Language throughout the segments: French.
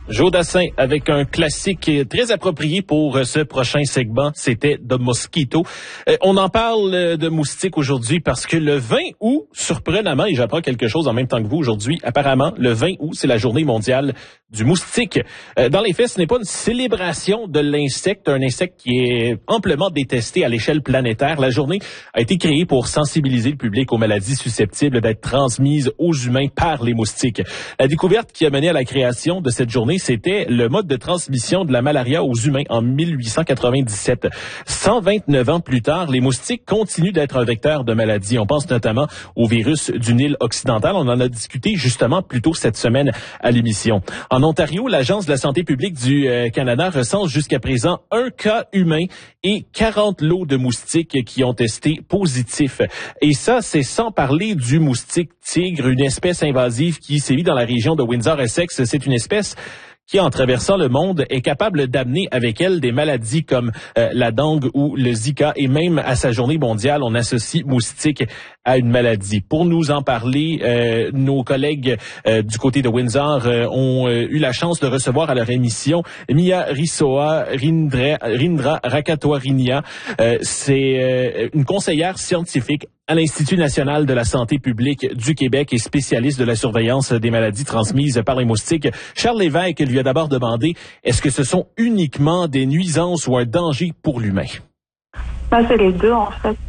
Joe Dassin avec un classique très approprié pour ce prochain segment, c'était The Mosquito. On en parle de moustiques aujourd'hui parce que le 20 août, surprenamment, et j'apprends quelque chose en même temps que vous aujourd'hui, apparemment, le 20 août, c'est la journée mondiale du moustique. Dans les faits, ce n'est pas une célébration de l'insecte, un insecte qui est amplement détesté à l'échelle planétaire. La journée a été créée pour sensibiliser le public aux maladies susceptibles d'être transmises aux humains par les moustiques. La découverte qui a mené à la création de cette journée, c'était le mode de transmission de la malaria aux humains en 1897. 129 ans plus tard, les moustiques continuent d'être un vecteur de maladies. On pense notamment au virus du Nil occidental. On en a discuté justement plus tôt cette semaine à l'émission. En Ontario, l'Agence de la santé publique du Canada recense jusqu'à présent un cas humain et 40 lots de moustiques qui ont testé positifs. Et ça, c'est sans parler du moustique tigre, une espèce invasive qui sévit dans la région de Windsor-Essex. C'est une espèce qui, en traversant le monde, est capable d'amener avec elle des maladies comme la dengue ou le Zika. Et même à sa journée mondiale, on associe moustique à une maladie. Pour nous en parler, nos collègues du côté de Windsor ont eu la chance de recevoir à leur émission Mia Risoa Rindra Rakatwarinia. C'est une conseillère scientifique à l'Institut national de la santé publique du Québec et spécialiste de la surveillance des maladies transmises par les moustiques. Charles Lévesque lui a d'abord demandé, est-ce que ce sont uniquement des nuisances ou un danger pour l'humain? C'est les deux, en fait.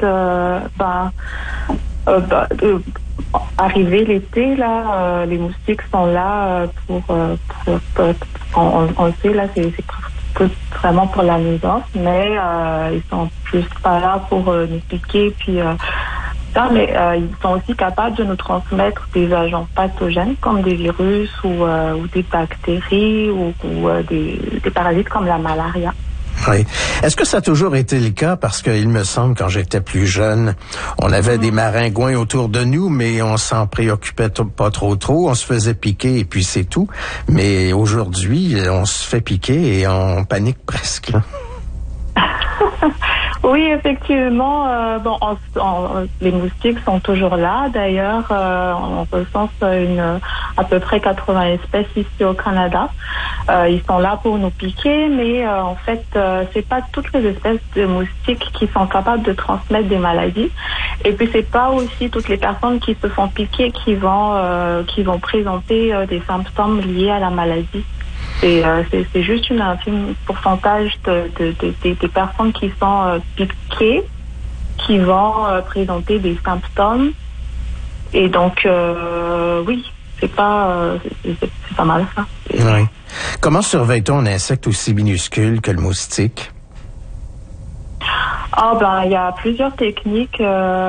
Arrivé l'été, là, les moustiques sont là on le sait, là, c'est vraiment pour la nuisance, mais ils sont plus pas là pour nous piquer, puis mais ils sont aussi capables de nous transmettre des agents pathogènes comme des virus ou des bactéries ou des parasites comme la malaria. Oui. Est-ce que ça a toujours été le cas? Parce qu'il me semble, quand j'étais plus jeune, on avait des maringouins autour de nous, mais on s'en préoccupait pas trop. On se faisait piquer et puis c'est tout. Mais aujourd'hui, on se fait piquer et on panique presque. Oui, effectivement. Les moustiques sont toujours là. D'ailleurs, on recense à peu près 80 espèces ici au Canada. Ils sont là pour nous piquer, mais en fait, c'est pas toutes les espèces de moustiques qui sont capables de transmettre des maladies. Et puis, c'est pas aussi toutes les personnes qui se font piquer qui vont présenter des symptômes liés à la maladie. C'est juste un infime pourcentage des personnes qui sont piquées qui vont présenter des symptômes. Et donc, oui, c'est pas mal ça. Oui. Comment surveille-t-on un insecte aussi minuscule que le moustique? Il y a plusieurs techniques. Il y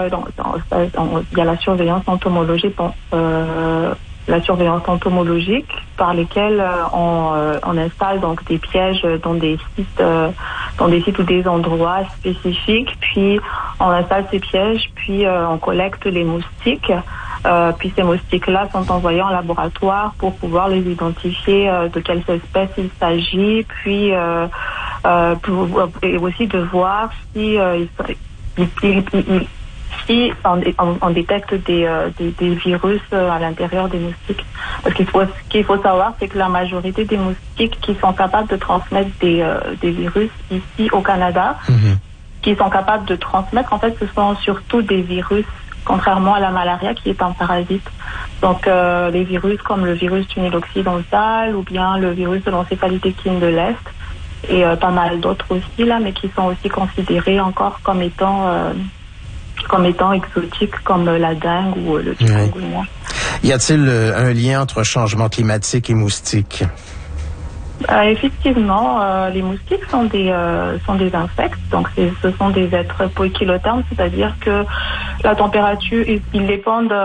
a la surveillance entomologique. La surveillance entomologique par lesquelles on installe donc des pièges dans des sites ou des endroits spécifiques, puis on installe ces pièges, puis on collecte les moustiques, puis ces moustiques-là sont envoyés en laboratoire pour pouvoir les identifier de quelles espèces il s'agit, puis et aussi de voir si on détecte des virus à l'intérieur des moustiques. Parce ce qu'il faut savoir, c'est que la majorité des moustiques qui sont capables de transmettre des virus ici au Canada, qui sont capables de transmettre, en fait, ce sont surtout des virus, contrairement à la malaria qui est un parasite. Donc, les virus comme le virus du Nil occidental ou bien le virus de l'encéphalite équine de l'Est et pas mal d'autres aussi, là, mais qui sont aussi considérés encore comme étant exotiques comme la dengue ou le chikungunya. Y a-t-il un lien entre changement climatique et moustiques? Effectivement, les moustiques sont des insectes, donc ce sont des êtres poikilothermes, c'est-à-dire que la température, ils dépendent